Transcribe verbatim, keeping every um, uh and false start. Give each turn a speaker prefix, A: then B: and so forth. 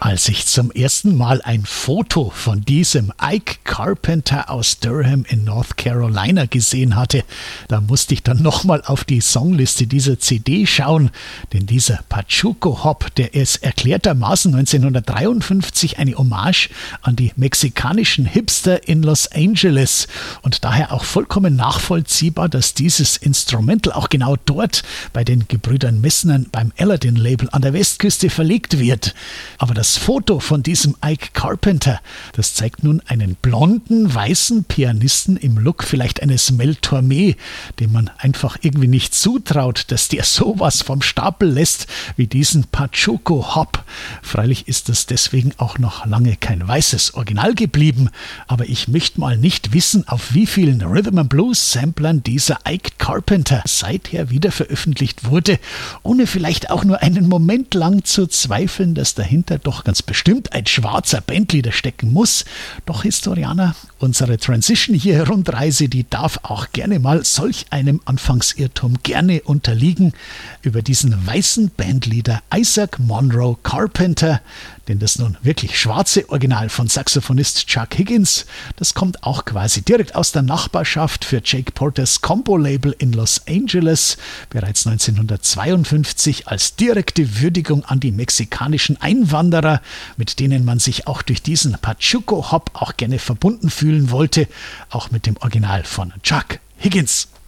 A: Als ich zum ersten Mal ein Foto von diesem Ike Carpenter aus Durham in North Carolina gesehen hatte, da musste ich dann nochmal auf die Songliste dieser C D schauen, denn dieser Pachuco Hop, der ist erklärtermaßen neunzehnhundertdreiundfünfzig eine Hommage an die mexikanischen Hipster in Los Angeles und daher auch vollkommen nachvollziehbar, dass dieses Instrumental auch genau dort bei den Gebrüdern Messner beim Aladdin-Label an der Westküste verlegt wird. Aber das Das Foto von diesem Ike Carpenter, das zeigt nun einen blonden, weißen Pianisten im Look vielleicht eines Mel Torme, dem man einfach irgendwie nicht zutraut, dass der sowas vom Stapel lässt wie diesen Pachuco Hop. Freilich ist das deswegen auch noch lange kein weißes Original geblieben, aber ich möchte mal nicht wissen, auf wie vielen Rhythm and Blues Samplern dieser Ike Carpenter seither wieder veröffentlicht wurde, ohne vielleicht auch nur einen Moment lang zu zweifeln, dass dahinter doch ganz bestimmt ein schwarzer Bandleader stecken muss. Doch Historianer, unsere Transition hier Rundreise, die darf auch gerne mal solch einem Anfangsirrtum gerne unterliegen über diesen weißen Bandleader Isaac Monroe Carpenter, denn das nun wirklich schwarze Original von Saxophonist Chuck Higgins, das kommt auch quasi direkt aus der Nachbarschaft für Jake Porters Combo-Label in Los Angeles, bereits neunzehnhundertzweiundfünfzig als direkte Würdigung an die mexikanischen Einwanderer, mit denen man sich auch durch diesen Pachuco Hop auch gerne verbunden fühlen wollte, auch mit dem Original von Chuck Higgins.